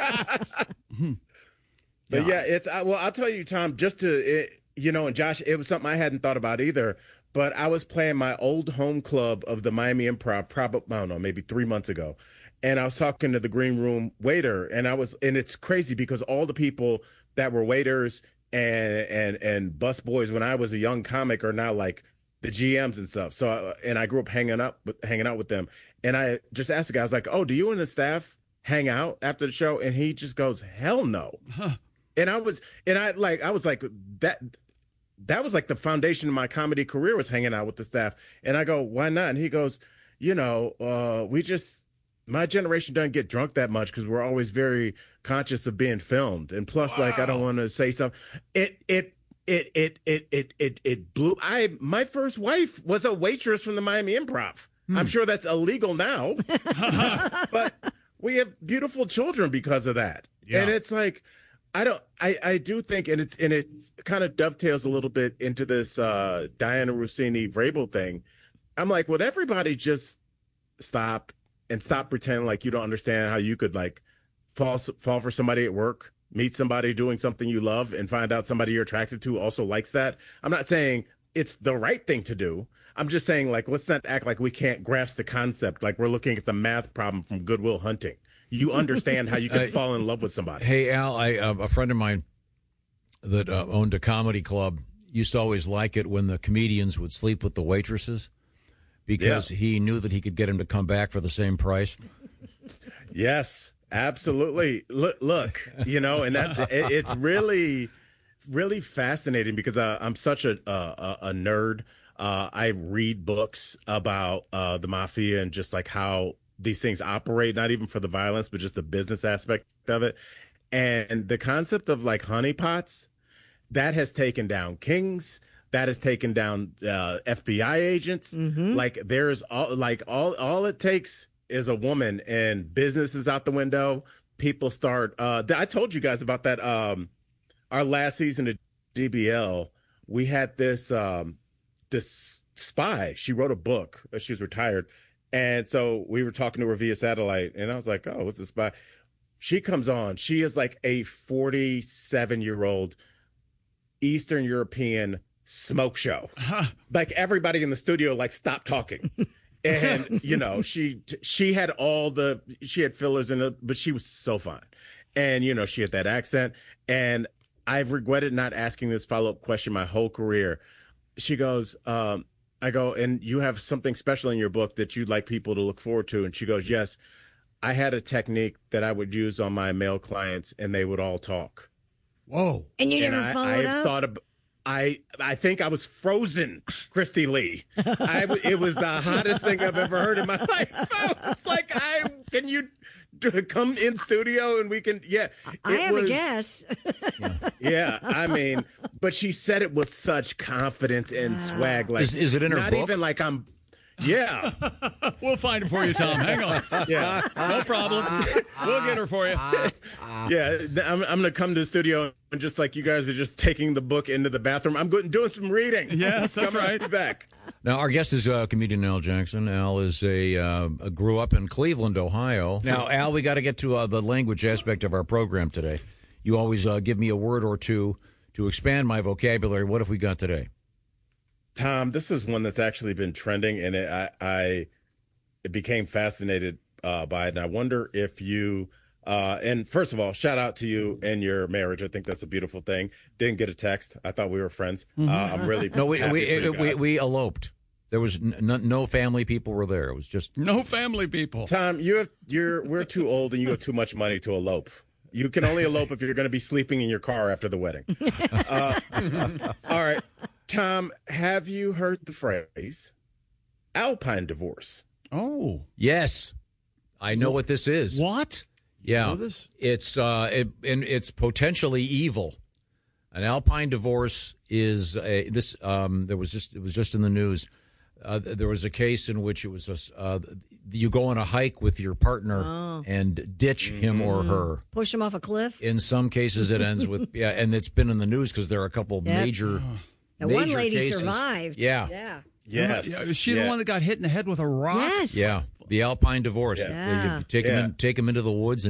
But yeah, it's well, I'll tell you, Tom, just to and Josh, it was something I hadn't thought about either. But I was playing my old home club of the Miami Improv, probably I don't know, maybe 3 months ago, and I was talking to the green room waiter, and it's crazy because all the people that were waiters and bus boys when I was a young comic are now like the GMs and stuff. So and I grew up hanging out with them, and I just asked the guy, I was like, "Oh, do you and the staff hang out after the show?" And he just goes, "Hell no." Huh. And I was like that was like the foundation of my comedy career was hanging out with the staff. And I go, "Why not?" And he goes, my generation doesn't get drunk that much because we're always very conscious of being filmed. And plus, like, I don't want to say something. It blew. My first wife was a waitress from the Miami Improv. I'm sure that's illegal now, but we have beautiful children because of that. Yeah. And it's like, I do think, and it kind of dovetails a little bit into this Diana Rossini Vrabel thing. I'm like, would everybody just stop pretending like you don't understand how you could like fall for somebody at work, meet somebody doing something you love, and find out somebody you're attracted to also likes that? I'm not saying it's the right thing to do. I'm just saying, like, let's not act like we can't grasp the concept, like we're looking at the math problem from Good Will Hunting. You understand how you can fall in love with somebody. Hey, Al, a friend of mine that owned a comedy club used to always like it when the comedians would sleep with the waitresses because he knew that he could get him to come back for the same price. Yes, absolutely. Look, and that it's really, really fascinating because I'm such a nerd. I read books about the mafia and just like how these things operate, not even for the violence, but just the business aspect of it. And the concept of like honeypots, that has taken down kings, that has taken down FBI agents. Mm-hmm. Like there's all it takes is a woman and business is out the window. People start, I told you guys about that. Our last season of DBL, we had this spy. She wrote a book. She was retired. And so we were talking to her via satellite, and I was like, "Oh, what's this spy?" She comes on. She is like a 47-year-old Eastern European smoke show. Like everybody in the studio like stopped talking. And she had she had fillers in it, but she was so fine. And she had that accent. And I've regretted not asking this follow-up question my whole career. She goes, I go, "And you have something special in your book that you'd like people to look forward to?" And she goes, "Yes, I had a technique that I would use on my male clients, and they would all talk." Whoa! And you never followed up? I think I was frozen, Christy Lee. It was the hottest thing I've ever heard in my life. I was like, can you come in studio and we can, I have a guess. Yeah, I mean, but she said it with such confidence and swag. Like, is it in her book? Not even like I'm, yeah. We'll find it for you, Tom. Hang on. Yeah. No problem. We'll get her for you. Yeah, I'm going to come to the studio and just like you guys are just taking the book into the bathroom, I'm doing some reading. Yes, that's right. Back. Now, our guest is comedian Al Jackson. Al is grew up in Cleveland, Ohio. Now, Al, we got to get to the language aspect of our program today. You always give me a word or two to expand my vocabulary. What have we got today? Tom, this is one that's actually been trending, and I became fascinated by it. And I wonder if you, and first of all, shout out to you and your marriage. I think that's a beautiful thing. Didn't get a text. I thought we were friends. I'm really no. We eloped. There was no family people were there. It was just no family people. Tom, we're too old, and you have too much money to elope. You can only elope if you're going to be sleeping in your car after the wedding. All right. Tom, have you heard the phrase Alpine divorce? Oh. Yes. I know what this is. What? Yeah. You know this? It's potentially evil. An Alpine divorce is it was just in the news. There was a case in which it was you go on a hike with your partner and ditch him or her. Push him off a cliff? In some cases it ends with and it's been in the news because there are a couple of major and one lady cases. Survived. Yeah. Yes. Is she the one that got hit in the head with a rock? Yes. Yeah. The Alpine divorce. Yeah. You take him into the woods